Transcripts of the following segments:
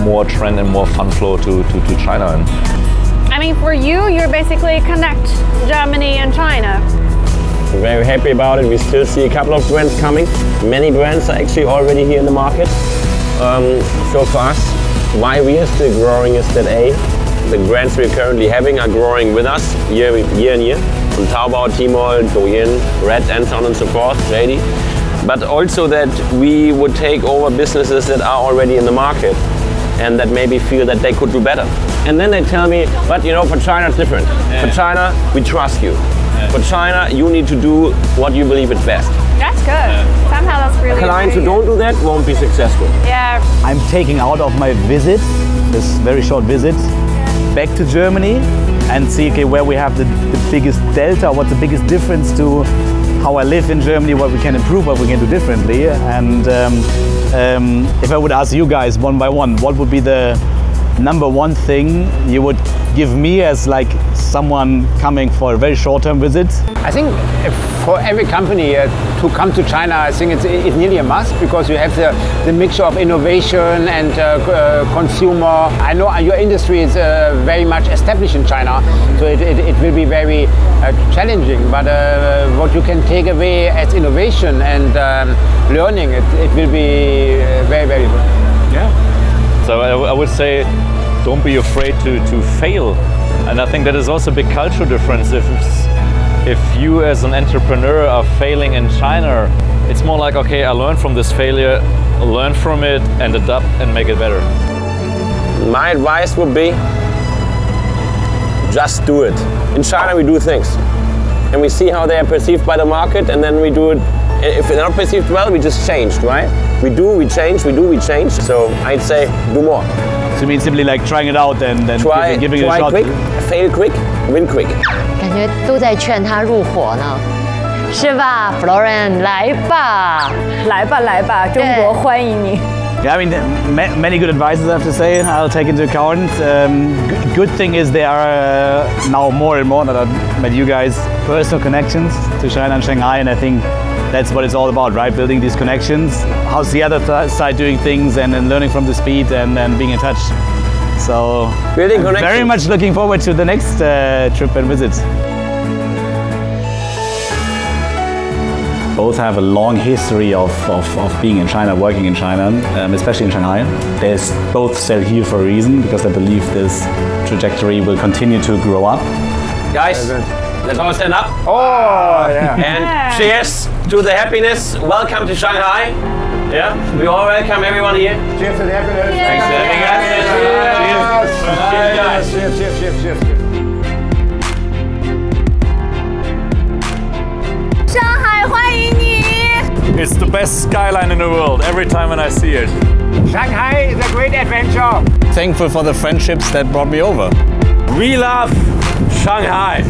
more trend and more fun flow to China. I mean, for you, you're basically connect Germany and China. We're very happy about it. We still see a couple of brands coming. Many brands are actually already here in the market. So for us, why we are still growing is that the brands we're currently having are growing with us year in year. From Taobao, Tmall, Douyin, Red, and so on and so forth, JD. But also that we would take over businesses that are already in the market and that maybe feel that they could do better. And then they tell me, but you know, for China it's different. Yeah. For China, we trust you. Yeah. For China, you need to do what you believe is best. That's good. Yeah. Somehow that's really Clients who don't do that won't be successful. Yeah. I'm taking out of my visit, this very short visit, back to Germany and see where we have the biggest delta, what's the biggest difference to how I live in Germany, what we can improve, what we can do differently. And if I would ask you guys one by one, what would be the #1 thing you would give me as like someone coming for a very short-term visit? I think for every company to come to China, I think it's nearly a must, because you have the mixture of innovation and consumer. I know your industry is very much established in China, so it will be very challenging, but what you can take away as innovation and learning, it will be very, very good. Yeah. So I would say, don't be afraid to fail. And I think that is also a big cultural difference. If you as an entrepreneur are failing in China, it's more like, okay, I learned from this failure, learn from it and adapt and make it better. My advice would be, just do it. In China we do things and we see how they are perceived by the market, and then we do it. If they're not perceived well, we just changed, right? We do, we change, we do, we change. So I'd say do more. So you mean simply like trying it out and then giving it a shot? Try quick, fail quick, win quick. 感觉都在劝他入伙呢，是吧 ，Florian， 来吧， 来吧，来吧，中国欢迎你。 Yeah, I mean, many good advices I have to say. I'll take into account. Good thing is there are now more and more, that I've met you guys, personal connections to China and Shanghai, and I think that's what it's all about, right? Building these connections. How's the other side doing things, and then learning from the speed and being in touch. So building connections. Very much looking forward to the next trip and visit. Both have a long history of being in China, working in China, especially in Shanghai. They both sell here for a reason, because they believe this trajectory will continue to grow up. Guys, let's all stand up. Oh, yeah. And cheers to the happiness. Welcome to Shanghai. Yeah, we all welcome everyone here. Cheers to the happiness. Thanks for having us. Cheers, guys. Cheers, cheers, cheers, cheers. 上海欢迎你 It's the best skyline in the world every time when I see it. Shanghai is a great adventure. Thankful for the friendships that brought me over. We love Shanghai.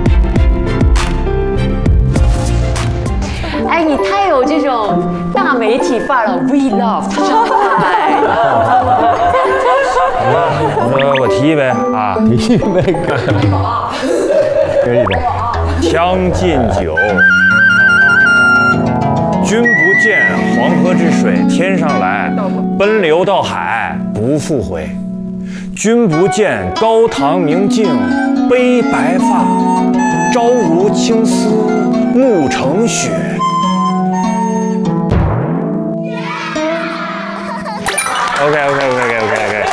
哎，你太有这种大媒体范儿了 ，We love 上海。 我提一杯啊， 提一杯，可以的。 将进酒，君不见黄河之水天上来，奔流到海不复回。君不见高堂明镜悲白发，朝如青丝暮成雪。OK。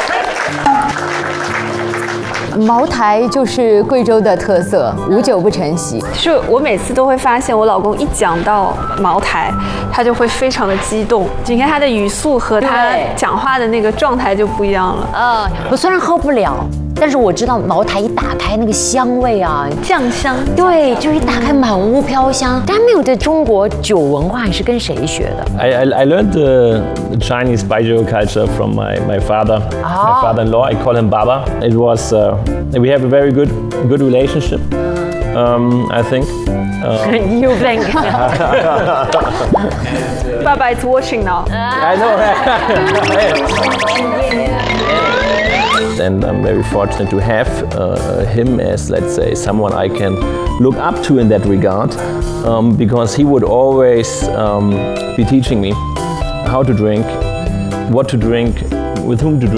茅台就是贵州的特色，无酒不成席。 是我每次都会发现，我老公一讲到茅台，他就会非常的激动。你看他的语速和他讲话的那个状态就不一样了。 我虽然喝不了，但是我知道茅台一打开那个香味啊， 酱香。 对，就是一打开满屋飘香。但没有的中国酒文化，你是跟谁学的 I learned the Chinese baijiu culture from my father, my father-in-law. I call him Baba. It was we have a very good relationship. I think. You think? Baba is watching now. I know. And I'm very fortunate to have him as, let's say, someone I can look up to in that regard, because he would always be teaching me how to drink, what to drink, with whom to drink.